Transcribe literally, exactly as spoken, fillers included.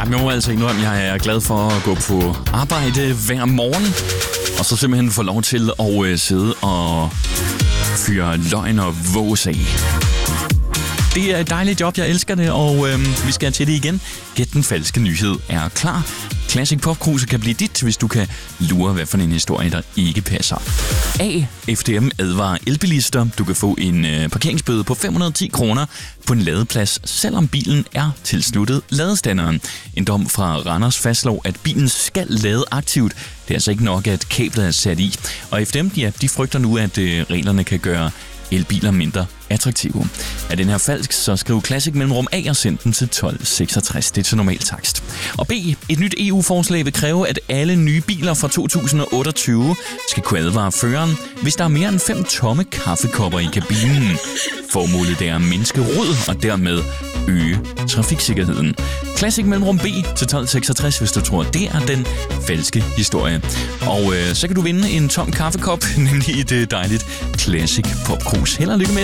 Jeg må altså indrømme, jeg er glad for at gå på arbejde hver morgen, og så simpelthen få lov til at øh, sidde og fyre løgn og vås af. Det er et dejligt job, jeg elsker det, og øh, vi skal til det igen. Gæt den falske nyhed er klar. Classic Pop Cruise kan blive dit, hvis du kan lure, hvad for en historie, der ikke passer. A. F D M advarer elbilister. Du kan få en øh, parkeringsbøde på fem hundrede og ti kroner på en ladeplads, selvom bilen er tilsluttet ladestanderen. En dom fra Randers fastslår, at bilen skal lade aktivt. Det er altså ikke nok, at kablet er sat i. Og F D M, ja, de frygter nu, at øh, reglerne kan gøre elbiler mindre attraktive. Er den her falsk, så skriv Classic mellemrum A og send den til tolv seksogtres. Det er til normal takst. Og B. Et nyt E U-forslag vil kræve, at alle nye biler fra to tusind og otteogtyve skal kunne advare føreren, hvis der er mere end fem tomme kaffekopper i kabinen. Formålet er at mindske rod og dermed øge trafiksikkerheden. Classic mellemrum B til tolv seksogtres, hvis du tror, det er den falske historie. Og øh, så kan du vinde en tom kaffekop, nemlig et øh, dejligt Classic Pop Cruise. Held og lykke med